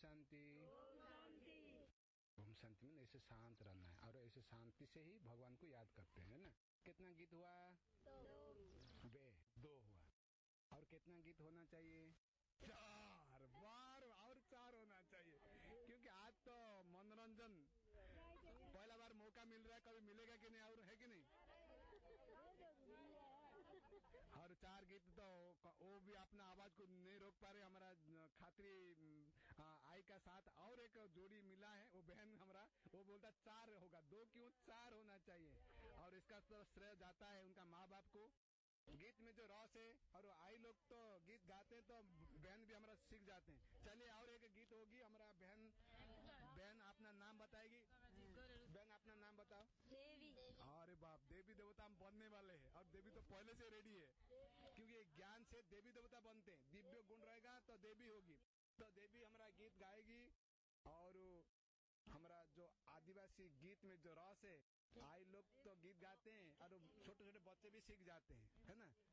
शांति। ओम शांति में ऐसे शांत रहना है और ऐसे शांति से ही भगवान को याद करते हैं ना। कितना गीत हुआ? 2 हुआ। और कितना गीत होना चाहिए? 4 बार और 4 होना चाहिए, क्योंकि आज तो मनोरंजन पहला बार मौका मिल रहा है, कभी मिलेगा कि नहीं, और है कि नहीं। और 4 गीत तो वो भी अपना आवाज को नहीं रोक पा रहे। हमारा खात्री आई का साथ और एक जोड़ी मिला है, वो बहन हमारा, वो बोलता 4 होगा, 2 क्यों 4 होना चाहिए। और इसका तो श्रेय जाता है उनका माँ बाप को। गीत में जो रस है, और आई लोग तो गीत गाते हैं तो बहन भी हमारा सीख जाते हैं। चलिए और एक गीत होगी, हमारा बहन अपना नाम बताएगी। बहन अपना नाम बताओ। देवी। अरे बाप, देवी देवता हम बनने वाले हैं, और देवी तो पहले से रेडी है, क्योंकि ज्ञान से देवी देवता बनते हैं। दिव्य गुण रहेगा तो देवी होगी। तो देवी हमारा गीत गाएगी, और हमारा जो आदिवासी गीत में जो रस है, आई लोग तो गीत गाते हैं और छोटे छोटे बच्चे भी सीख जाते हैं, है ना।